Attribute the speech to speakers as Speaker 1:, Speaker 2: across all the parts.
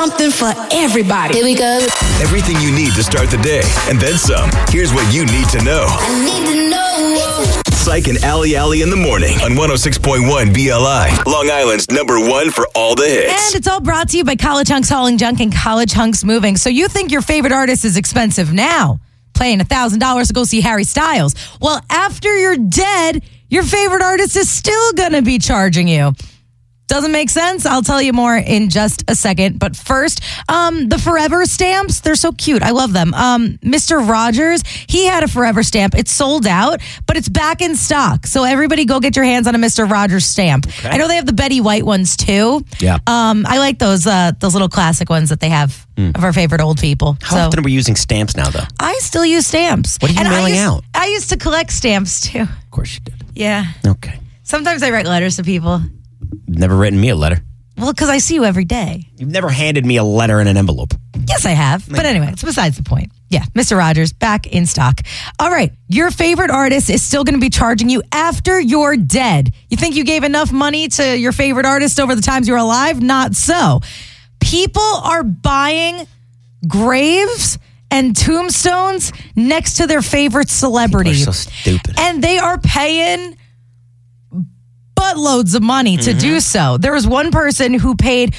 Speaker 1: something for everybody.
Speaker 2: Here we go.
Speaker 3: Everything you need to start the day, and then some. Here's what you need to know.
Speaker 2: I need to know.
Speaker 3: Psych and Ali in the morning on 106.1 BLI. Long Island's #1 for all the hits.
Speaker 4: And it's all brought to you by College Hunks Hauling Junk and College Hunks Moving. So you think your favorite artist is expensive now, paying $1,000 to go see Harry Styles. Well, after you're dead, your favorite artist is still going to be charging you. Doesn't make sense? I'll tell you more in just a second. But first, the Forever stamps, they're so cute. I love them. Mr. Rogers, he had a Forever stamp. It's sold out, but it's back in stock. So everybody go get your hands on a Mr. Rogers stamp. Okay. I know they have the Betty White ones too.
Speaker 5: Yeah.
Speaker 4: I like those little classic ones that they have of our favorite old people.
Speaker 5: How often are we using stamps now, though?
Speaker 4: I still use stamps.
Speaker 5: What are you mailing out?
Speaker 4: I used to collect stamps too.
Speaker 5: Of course you did.
Speaker 4: Yeah.
Speaker 5: Okay.
Speaker 4: Sometimes I write letters to people.
Speaker 5: Never written me a letter.
Speaker 4: Well, because I see you every day.
Speaker 5: You've never handed me a letter in an envelope.
Speaker 4: Yes, I have. But anyway, it's besides the point. Yeah, Mr. Rogers, back in stock. All right, your favorite artist is still going to be charging you after you're dead. You think you gave enough money to your favorite artist over the times you were alive? Not so. People are buying graves and tombstones next to their favorite celebrities.
Speaker 5: People are so stupid.
Speaker 4: And they are paying buttloads of money to do so. There was one person who paid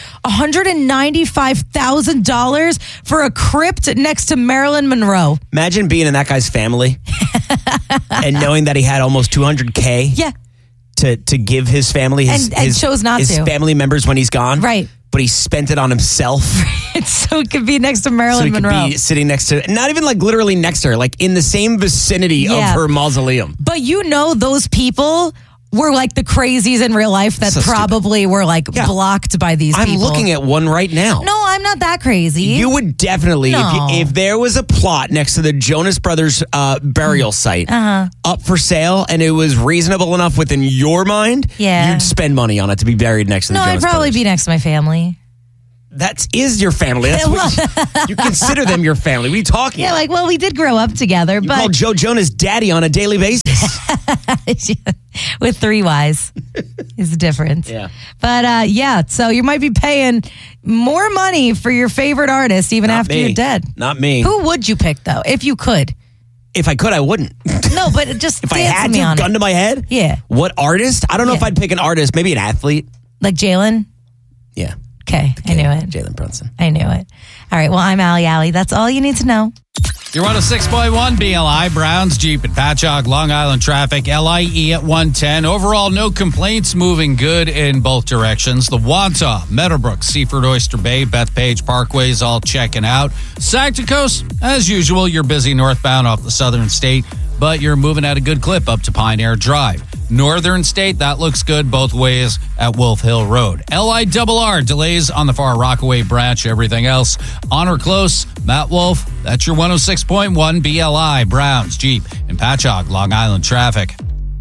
Speaker 4: $195,000 for a crypt next to Marilyn Monroe.
Speaker 5: Imagine being in that guy's family and knowing that he had almost $200K
Speaker 4: Yeah.
Speaker 5: to give his family, his
Speaker 4: chose not
Speaker 5: his
Speaker 4: to.
Speaker 5: family members when he's gone.
Speaker 4: Right.
Speaker 5: But he spent it on himself.
Speaker 4: So it could be next to
Speaker 5: So
Speaker 4: Marilyn
Speaker 5: he could
Speaker 4: Monroe.
Speaker 5: be sitting next to, not even like literally next to her, like in the same vicinity of her mausoleum.
Speaker 4: But you know those people were like the crazies in real life that
Speaker 5: So
Speaker 4: probably were like blocked by these people.
Speaker 5: I'm looking at one right now.
Speaker 4: No, I'm not that crazy.
Speaker 5: You would definitely,
Speaker 4: No.
Speaker 5: if there was a plot next to the Jonas Brothers burial site up for sale and it was reasonable enough within your mind, you'd spend money on it to be buried next to the
Speaker 4: No,
Speaker 5: Jonas
Speaker 4: I'd probably
Speaker 5: Brothers.
Speaker 4: be next to my family.
Speaker 5: That is your family. That's what you consider them your family. What are you talking
Speaker 4: Yeah,
Speaker 5: about?
Speaker 4: like, well, we did grow up together,
Speaker 5: You
Speaker 4: but
Speaker 5: call Joe Jonas daddy on a daily basis.
Speaker 4: with 3 Ys is the difference.
Speaker 5: Yeah.
Speaker 4: But so you might be paying more money for your favorite artist even
Speaker 5: Not
Speaker 4: after
Speaker 5: me.
Speaker 4: you're dead.
Speaker 5: Not me.
Speaker 4: Who would you pick though, if you could?
Speaker 5: If I could, I wouldn't.
Speaker 4: No, but just
Speaker 5: If I
Speaker 4: dance
Speaker 5: had
Speaker 4: me
Speaker 5: to,
Speaker 4: on
Speaker 5: gun
Speaker 4: it.
Speaker 5: to my head?
Speaker 4: Yeah.
Speaker 5: What artist? I don't know if
Speaker 4: Yeah.
Speaker 5: I'd pick an artist. Maybe an athlete.
Speaker 4: Like Jalen?
Speaker 5: Yeah.
Speaker 4: Okay, I knew it.
Speaker 5: Jalen Brunson.
Speaker 4: I knew it. All right, well, I'm Ali. That's all you need to know.
Speaker 6: You're 106.1 BLI, Browns, Jeep at Patchogue, Long Island traffic, LIE at 110. Overall, no complaints, moving good in both directions. The Wantagh, Meadowbrook, Seaford, Oyster Bay, Bethpage Parkways, all checking out. Sag to Coast, as usual, you're busy northbound off the southern state, but you're moving at a good clip up to Pioneer Drive. Northern State, that looks good both ways at Wolf Hill Road. LIRR, delays on the Far Rockaway branch. Everything else on or close. Matt Wolf, that's your 106.1 BLI, Browns, Jeep, and Patchogue, Long Island traffic.